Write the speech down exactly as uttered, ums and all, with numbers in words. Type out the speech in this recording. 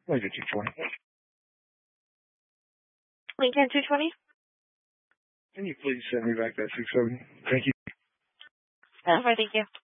Lincoln two twenty. Lincoln two twenty. Can you please send me back that six seventy? Thank you. All right, thank you.